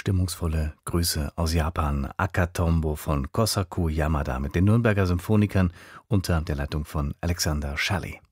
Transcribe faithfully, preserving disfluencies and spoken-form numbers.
Stimmungsvolle Grüße aus Japan. Akatombo von Kosaku Yamada mit den Nürnberger Symphonikern unter der Leitung von Alexander Shelley.